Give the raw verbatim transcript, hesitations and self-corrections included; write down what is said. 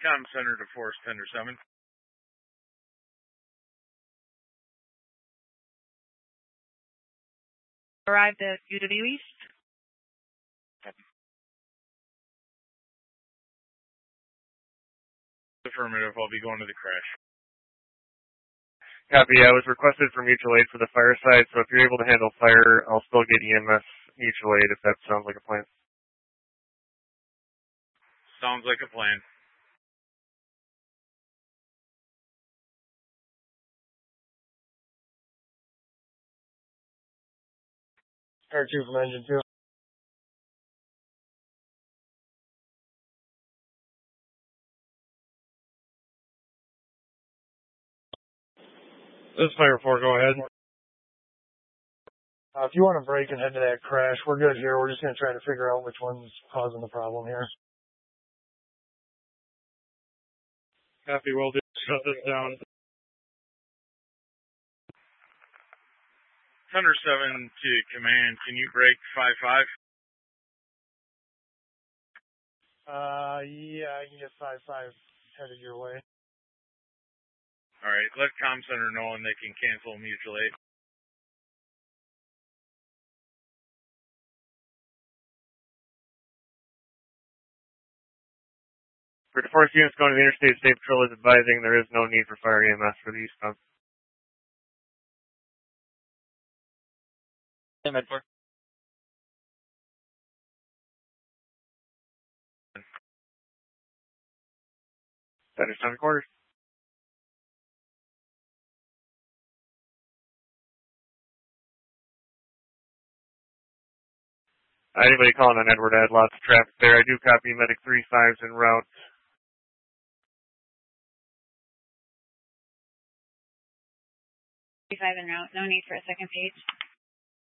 Com Center to Force Tender seven. Arrived at U W East. Affirmative, I'll be going to the crash. Copy, I was requested for mutual aid for the fire side, so if you're able to handle fire, I'll still get E M S mutual aid if that sounds like a plan. Sounds like a plan. Air two from engine two. This is Fire four, go ahead. Uh, if you want to break and head to that crash, we're good here. We're just going to try to figure out which one's causing the problem here. Copy, we'll do. Shut this down. Thunder seven to command, can you break five five? Uh, yeah, I can get five five headed your way. Alright, let Com Center know and they can cancel mutual aid. For the force units going to the Interstate State Patrol is advising there is no need for fire E M S for the eastbound. Hey, Med four. That is seven quarters. Anybody calling on Edward had lots of traffic there. I do copy Medic three fives en route. three five en route. No need for a second page.